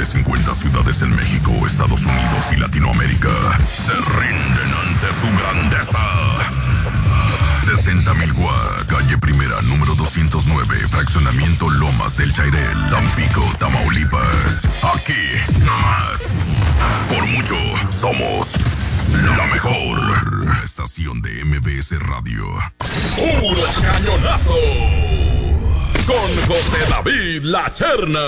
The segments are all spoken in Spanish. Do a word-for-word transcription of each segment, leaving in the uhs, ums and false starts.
de cincuenta ciudades en México, Estados Unidos y Latinoamérica se rinden ante su grandeza. sesenta mil Watts, calle Primera, número doscientos nueve, fraccionamiento Lomas del Chairel, Tampico, Tamaulipas. Aquí, nomás. Por mucho, somos la mejor estación de M B S Radio. ¡Puro cañonazo! Con José David La Cherna.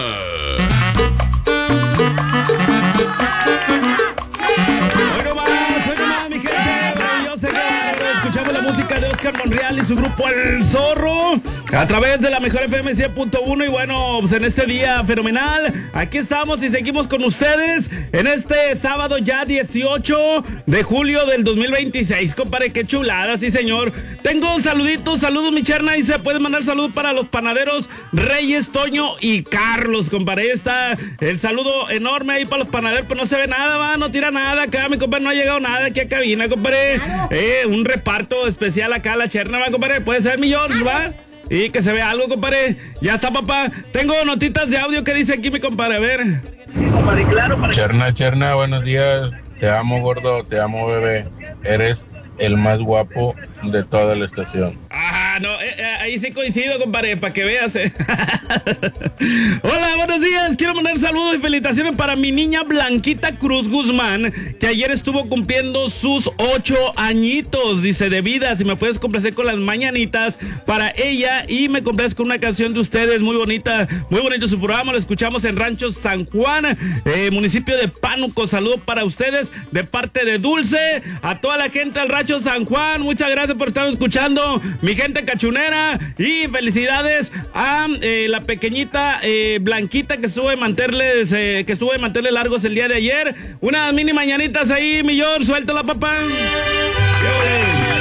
Bueno, más, bueno, más, mi gente. Yo sé que escuchamos la música de Oscar Monreal y su grupo El Zorro a través de la mejor F M cien punto uno. Y bueno, pues en este día fenomenal, aquí estamos y seguimos con ustedes en este sábado ya dieciocho de julio del dos mil veintiséis. Compadre, qué chulada, sí señor. Tengo saluditos, saludos mi Cherna, y se puede mandar saludos para los panaderos Reyes, Toño y Carlos, compadre. Está el saludo enorme ahí para los panaderos, pero no se ve nada, va, no tira nada acá, mi compadre, no ha llegado nada aquí a cabina, compadre. Eh, un reparto especial acá a la Cherna, va, compadre, puede ser mi George, va. Y que se vea algo, compadre. Ya está, papá. Tengo notitas de audio que dice aquí mi compadre, a ver. Compadre, claro, para... Cherna, Cherna, buenos días. Te amo, gordo, te amo, bebé. Eres el más guapo de toda la estación. Ah, no, eh, eh, ahí sí coincido, compadre, para que veas. Eh. Hola, buenos días. Quiero mandar saludos y felicitaciones para mi niña Blanquita Cruz Guzmán, que ayer estuvo cumpliendo sus ocho añitos, dice, de vida. Si me puedes complacer con las mañanitas para ella y me complaces con una canción de ustedes muy bonita, muy bonito su programa. Lo escuchamos en Rancho San Juan, eh, municipio de Pánuco. Saludos para ustedes de parte de Dulce, a toda la gente del Rancho San Juan. Muchas gracias por estar escuchando, mi gente cachunera, y felicidades a eh, la pequeñita eh, Blanquita que estuvo de mantenerles eh, que estuvo de mantenerles largos el día de ayer. Unas mini mañanitas ahí, mi George, suéltala, papá. ¿Qué ole?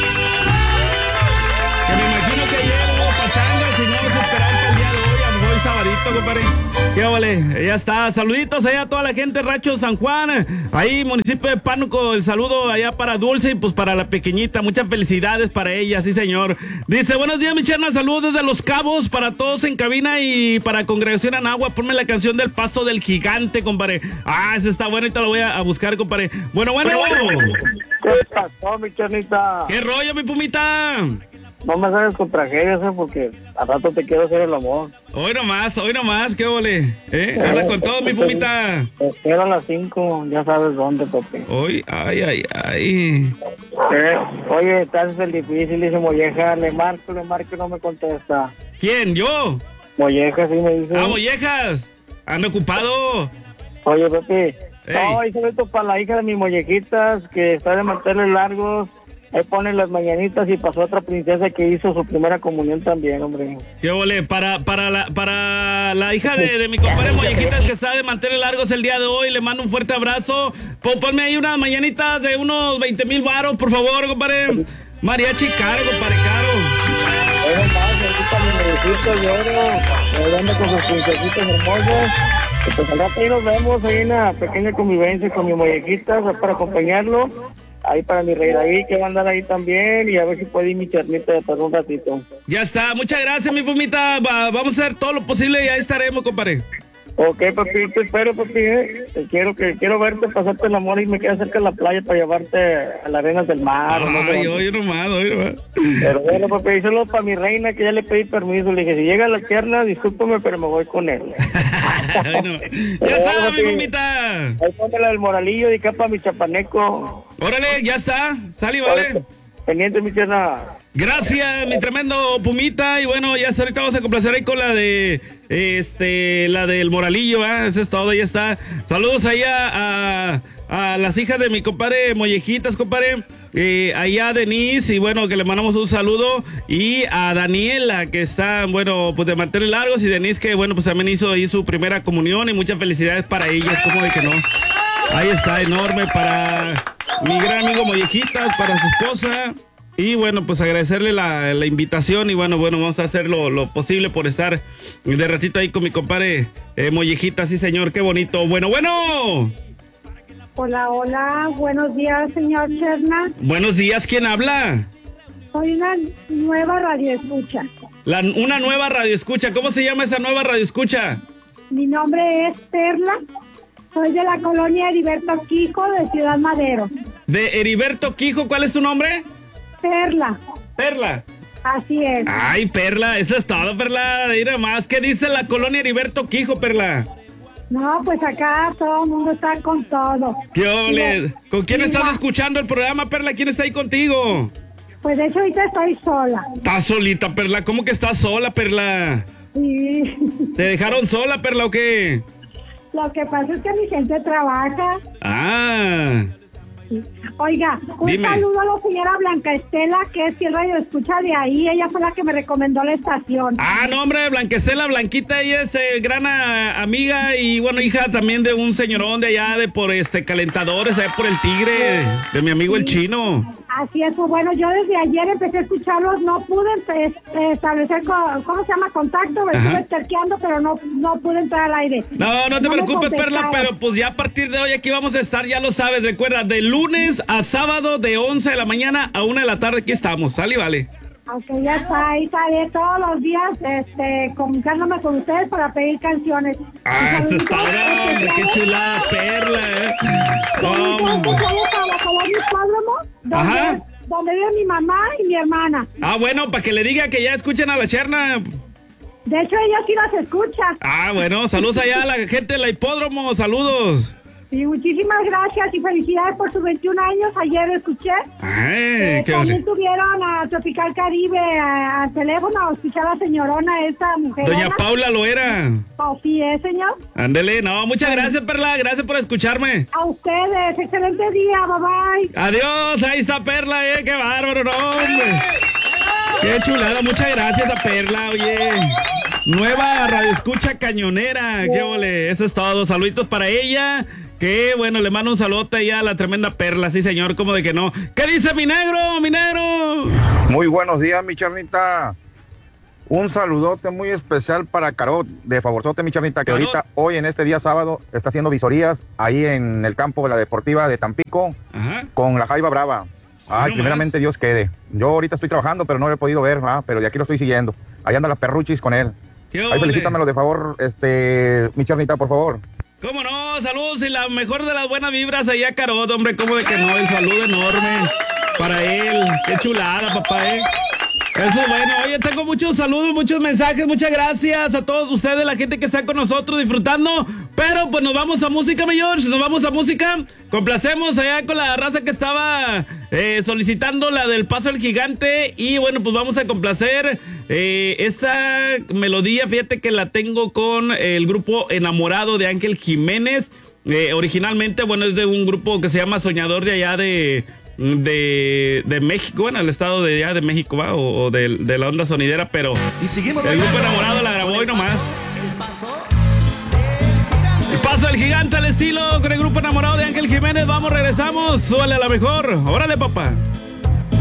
Que me imagino que ayer hubo pachangas y no se esperaban para el día de hoy, hoy sabadito, compadre. ¿Qué ole? Ya está. Saluditos allá a toda la gente de Rancho San Juan, ahí municipio de Pánuco. El saludo allá para Dulce y pues para la pequeñita. Muchas felicidades para ella, sí señor. Dice, buenos días mi Cherna, saludos desde Los Cabos para todos en cabina y para Congregación Anagua. Ponme la canción del Paso del Gigante, compadre. Ah, esa está buena, ahorita la voy a, a buscar, compadre. Bueno, bueno. ¿Qué pasó, mi Chernita? ¿Qué rollo, mi Pumita? No me sabes con tragedias, ¿eh? Porque a rato te quiero hacer el amor. Hoy nomás, hoy nomás, qué ole. ¿Eh? Habla con todo, mi Pumita. Te espero a las cinco, ya sabes dónde, papi. Hoy, ay, ay, ay. Eh, oye, te haces el difícil, dice Molleja. Le marco, le marco y no me contesta. ¿Quién? ¿Yo? Molleja, sí me dice. Ah, Mollejas. Ando ocupado. Oye, papi. Ey. No, hice esto para la hija de mis mollejitas, que está de mantenerle largos. Ahí ponen las mañanitas y pasó otra princesa que hizo su primera comunión también, hombre. Qué ole, para, para, la, para la hija de, de mi compadre Mollejitas que está de mantener largos el día de hoy, le mando un fuerte abrazo. Ponme ahí unas mañanitas de unos veinte mil varos, por favor, compadre. Mariachi caro, compadre, caro. Oye, más, ahorita mi mollejitas de oro, hablando con sus princesitas hermosas. Y pues al rato ahí nos vemos, ahí en una pequeña convivencia con mis mollejitas para acompañarlo. Ahí para mi rey David, que va a andar ahí también, y a ver si puede ir mi Chernita de pasar un ratito. Ya está, muchas gracias, mi Pumita. Va, vamos a hacer todo lo posible y ahí estaremos, compadre. Ok, papi, te espero, papi, ¿eh? Te quiero, que, quiero verte, pasarte el amor y me queda cerca de la playa para llevarte a las arenas del mar. Ay, oye nomás, oye nomás. Pero bueno, papi, díselo para mi reina, que ya le pedí permiso. Le dije, si llega a la Cherna, discúlpame, pero me voy con él. Bueno, ya está, mi Pumita. Ahí ponme la del moralillo y acá para mi chapaneco. Órale, ya está, sale, vale. Pendiente, mi Cherna. Gracias, mi tremendo Pumita. Y bueno, ya ahorita vamos a complacer ahí con la de este, la del Moralillo, ¿eh? Eso es todo, ya está. Saludos ahí a, a, a las hijas de mi compadre Mollejitas, compadre. Eh, allá a Denise, y bueno, que le mandamos un saludo. Y a Daniela, que está, bueno, pues de mantener largos. Y Denise, que bueno, pues también hizo ahí su primera comunión. Y muchas felicidades para ellas, como de que no. Ahí está, enorme para mi gran amigo Mollejitas, para su esposa. Y bueno, pues agradecerle la, la invitación. Y bueno, bueno, vamos a hacer lo, lo posible por estar de ratito ahí con mi compadre eh, Mollejitas. Sí, señor, qué bonito. Bueno, bueno. Hola, hola, buenos días, señor Cherna. Buenos días, ¿quién habla? Soy una nueva radioescucha. La, una nueva radioescucha, ¿cómo se llama esa nueva radioescucha? Mi nombre es Perla. Soy de la colonia Heriberto Quijo de Ciudad Madero. De Heriberto Quijo, ¿cuál es tu nombre? Perla. Perla. Así es. Ay, Perla, eso es todo, Perla. Mira más, ¿qué dice la colonia Heriberto Quijo, Perla? No, pues acá todo el mundo está con todo. ¿Qué ole? ¿Con quién Sí, estás va. escuchando el programa, Perla? ¿Quién está ahí contigo? Pues de hecho ahorita estoy sola. ¿Estás solita, Perla? ¿Cómo que estás sola, Perla? Sí. ¿Te dejaron sola, Perla, o qué? Lo que pasa es que mi gente trabaja. Ah, Oiga, un Dime. saludo a la señora Blanca Estela, que es el radio escucha de ahí. Ella fue la que me recomendó la estación. ah, no, hombre, Blanquestela, Blanquita, ella es eh, gran ah, amiga y, bueno, hija también de un señorón de allá, de por este Calentadores, allá por el Tigre, de mi amigo el Chino. Así es, pues bueno, yo desde ayer empecé a escucharlos, no pude empe- establecer, co- ¿cómo se llama? Contacto, me Ajá. estuve terqueando, pero no, no pude entrar al aire. No, no te me preocupes, Perla, contestaron. pero pues ya a partir de hoy aquí vamos a estar, ya lo sabes, recuerda, de lunes a sábado de once de la mañana a una de la tarde aquí estamos, sale y vale. Aunque ya está, ahí estaré todos los días este, comunicándome con ustedes para pedir canciones. Ah, Un eso está, saludito hombre, qué especial. chulada, Perla, eh. Un saludito Hombre. especial para la colonia Hipódromo, Ajá. donde, donde vive mi mamá y mi hermana. Ah, bueno, para que le diga que ya escuchen a la Cherna. De hecho, ella sí las escucha. Ah, bueno, saludos allá a la gente de la Hipódromo, saludos. Y muchísimas gracias y felicidades por sus veintiún años. Ayer escuché. Ay, Eh, qué también vale. tuvieron a Tropical Caribe a- al teléfono a escuchar a la señorona, esa mujer. Doña Paula lo era. Así es, señor. Ándele, no, muchas gracias, Perla, gracias por escucharme. A ustedes, excelente día, bye bye. Adiós, ahí está Perla, eh, qué bárbaro, no, hombre. Qué chulada, muchas gracias a Perla, oye. Nueva radio escucha cañonera, qué ole, eso es todo, saluditos para ella. Que bueno, le mando un saludote ya a la tremenda Perla, sí señor, como de que no. ¿Qué dice mi negro, mi negro? Muy buenos días, mi charnita. Un saludote muy especial para Carot de Favorzote, mi charnita, que Carot. ahorita, hoy en este día sábado, está haciendo visorías ahí en el campo de la Deportiva de Tampico Ajá. con la Jaiba Brava. Ay, no primeramente más. Dios quede. Yo ahorita estoy trabajando, pero no lo he podido ver, ¿va? Pero de aquí lo estoy siguiendo. Ahí andan las perruchis con él. ¿Qué Ahí ole? felicítamelo de favor, este, mi charnita, por favor. ¿Cómo no? Saludos y la mejor de las buenas vibras allá a Carot, hombre, como de que no, el saludo enorme para él. Qué chulada, papá, eh. Eso es bueno. Oye, tengo muchos saludos, muchos mensajes. Muchas gracias a todos ustedes, la gente que está con nosotros disfrutando. Pero pues nos vamos a música, mi George. Nos vamos a música. Complacemos allá con la raza que estaba eh, solicitando la del Paso del Gigante. Y bueno, pues vamos a complacer eh, esa melodía. Fíjate que la tengo con el grupo Enamorado de Ángel Jiménez. Eh, originalmente, bueno, es de un grupo que se llama Soñador de allá de... De, de México, bueno, el estado de allá de México, ¿va? O, o de, de la onda sonidera, pero Y seguimos el grupo bailando Enamorado la con grabó el hoy nomás. paso, el paso El Paso del Gigante al estilo con el grupo Enamorado de Ángel Jiménez. Vamos, regresamos. Súbale a la mejor. Órale, papá.